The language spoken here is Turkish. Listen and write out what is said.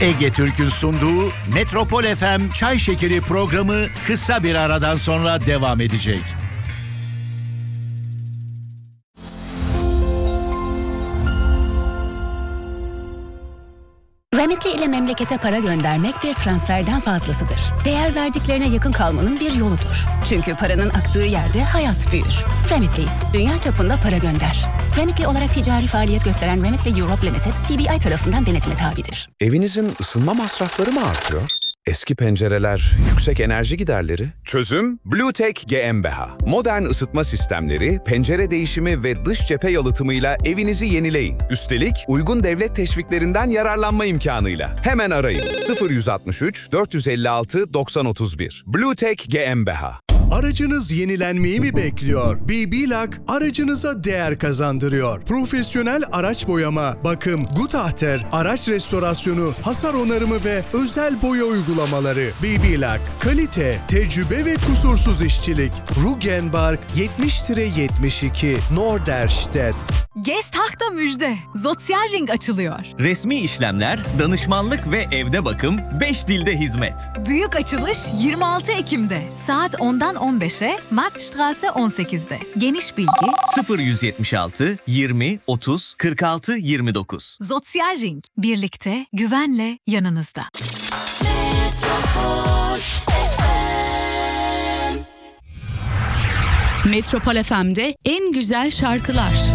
Ege Türk'ün sunduğu Metropol FM Çay Şekeri programı kısa bir aradan sonra devam edecek. Remitly ile memlekete para göndermek bir transferden fazlasıdır. Değer verdiklerine yakın kalmanın bir yoludur. Çünkü paranın aktığı yerde hayat büyür. Remitly, dünya çapında para gönder. Remitly olarak ticari faaliyet gösteren Remitly Europe Limited, CBI tarafından denetime tabidir. Evinizin ısınma masrafları mı artıyor? Eski pencereler, yüksek enerji giderleri. Çözüm Bluetech GmbH. Modern ısıtma sistemleri, pencere değişimi ve dış cephe yalıtımıyla evinizi yenileyin. Üstelik uygun devlet teşviklerinden yararlanma imkanıyla. Hemen arayın 0163 456 9031. Bluetech GmbH. Aracınız yenilenmeyi mi bekliyor? BB-Lak aracınıza değer kazandırıyor. Profesyonel araç boyama, bakım, Gutachter, araç restorasyonu, hasar onarımı ve özel boya uygulamaları. BB-Lak, kalite, tecrübe ve kusursuz işçilik. Rugenbark 70-72 Norderstedt. Gestag'da müjde. Sozialring açılıyor. Resmi işlemler, danışmanlık ve evde bakım 5 dilde hizmet. Büyük açılış 26 Ekim'de. Saat 10'dan 15'e, Marktstraße 18'de. Geniş bilgi 0176 20 30 46 29. Sozialring. Birlikte, güvenle yanınızda. Metropol FM'de en güzel şarkılar.